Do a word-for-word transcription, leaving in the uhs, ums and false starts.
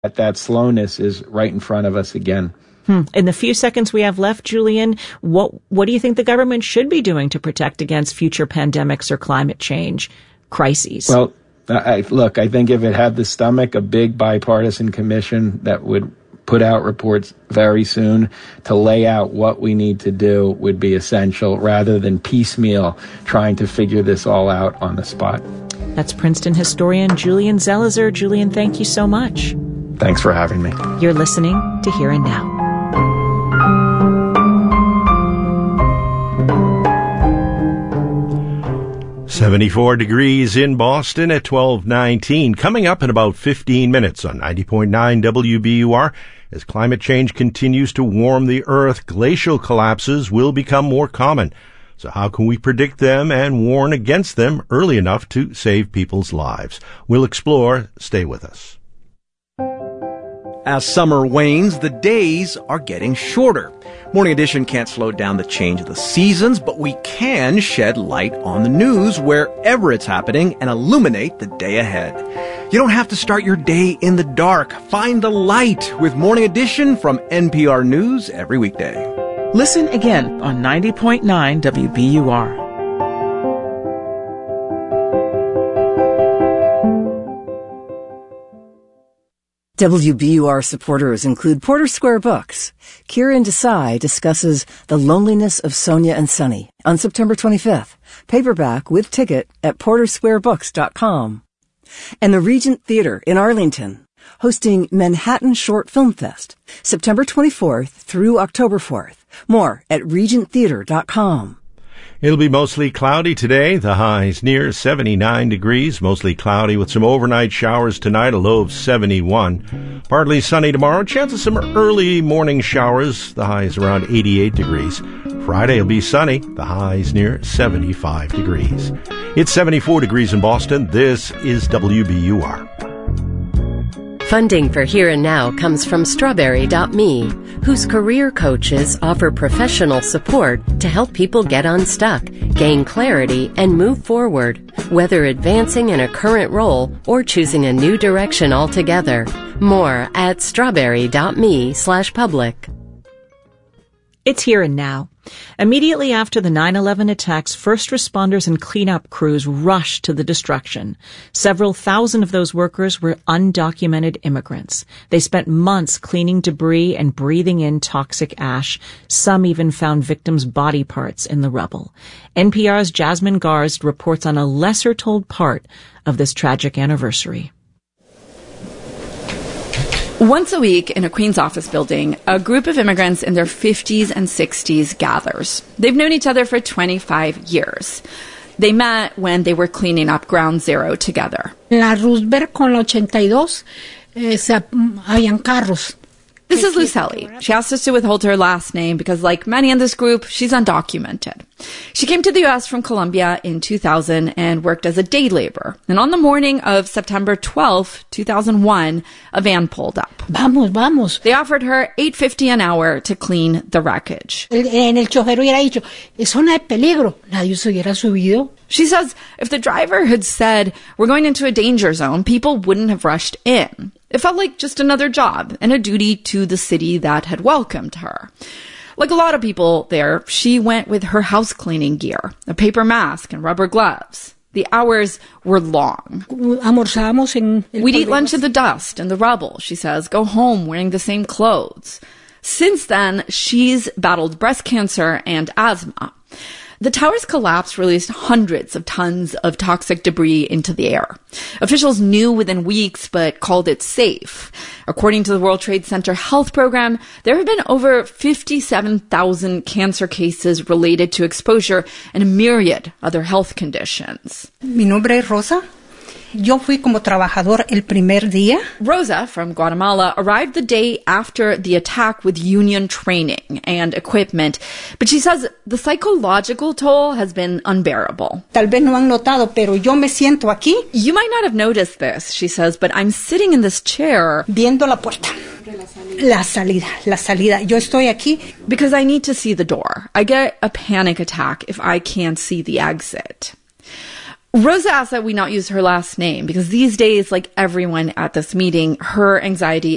That, that slowness is right in front of us again. Hmm. In the few seconds we have left, Julian, what what do you think the government should be doing to protect against future pandemics or climate change crises? Well, I, look, I think if it had the stomach, a big bipartisan commission that would put out reports very soon to lay out what we need to do would be essential, rather than piecemeal trying to figure this all out on the spot. That's Princeton historian Julian Zelizer. Julian, thank you so much. Thanks for having me. You're listening to Here and Now. seventy-four degrees in Boston at twelve nineteen. Coming up in about fifteen minutes on ninety point nine W B U R. As climate change continues to warm the earth, glacial collapses will become more common. So how can we predict them and warn against them early enough to save people's lives? We'll explore. Stay with us. As summer wanes, the days are getting shorter. Morning Edition can't slow down the change of the seasons, but we can shed light on the news wherever it's happening and illuminate the day ahead. You don't have to start your day in the dark. Find the light with Morning Edition from N P R News every weekday. Listen again on ninety point nine W B U R. W B U R supporters include Porter Square Books. Kiran Desai discusses The Loneliness of Sonia and Sonny on September twenty-fifth. Paperback with ticket at porter square books dot com. And the Regent Theater in Arlington, hosting Manhattan Short Film Fest, September twenty-fourth through October fourth. More at regent theater dot com. It'll be mostly cloudy today. The high's near seventy-nine degrees. Mostly cloudy with some overnight showers tonight, a low of seventy-one. Partly sunny tomorrow. Chance of some early morning showers. The high is around eighty-eight degrees. Friday will be sunny. The high's near seventy-five degrees. It's seventy-four degrees in Boston. This is W B U R. Funding for Here and Now comes from Strawberry dot me, whose career coaches offer professional support to help people get unstuck, gain clarity, and move forward, whether advancing in a current role or choosing a new direction altogether. More at strawberry dot me slash public. It's Here and Now. Immediately after the nine eleven attacks, first responders and cleanup crews rushed to the destruction. Several thousand of those workers were undocumented immigrants. They spent months cleaning debris and breathing in toxic ash. Some even found victims' body parts in the rubble. N P R's Jasmine Garsd reports on a lesser-told part of this tragic anniversary. Once a week in a Queens office building, a group of immigrants in their fifties and sixties gathers. They've known each other for twenty-five years. They met when they were cleaning up Ground Zero together. La Roosevelt con la ochenta y dos eh, se, habían carros. This is Lucelli. She asked us to withhold her last name because, like many in this group, she's undocumented. She came to the U S from Colombia in two thousand and worked as a day laborer. And on the morning of September twelfth, two thousand one, a van pulled up. Vamos, vamos. They offered her eight fifty an hour to clean the wreckage. En el chofer hubiera dicho, es zona de peligro. Nadie se hubiera subido. She says if the driver had said, we're going into a danger zone, people wouldn't have rushed in. It felt like just another job and a duty to the city that had welcomed her. Like a lot of people there, she went with her house cleaning gear, a paper mask and rubber gloves. The hours were long. We'd eat lunch in the dust and the rubble, she says, go home wearing the same clothes. Since then, she's battled breast cancer and asthma. The tower's collapse released hundreds of tons of toxic debris into the air. Officials knew within weeks, but called it safe. According to the World Trade Center Health Program, there have been over fifty-seven thousand cancer cases related to exposure and a myriad other health conditions. Mi nombre es Rosa. Yo fui como trabajador el primer día. Rosa, from Guatemala, arrived the day after the attack with union training and equipment. But she says the psychological toll has been unbearable. Tal vez no han notado, pero yo me siento aquí. You might not have noticed this, she says, but I'm sitting in this chair. Viendo la puerta. La salida, la salida. Yo estoy aquí. Because I need to see the door. I get a panic attack if I can't see the exit. Rosa asked that we not use her last name because these days, like everyone at this meeting, her anxiety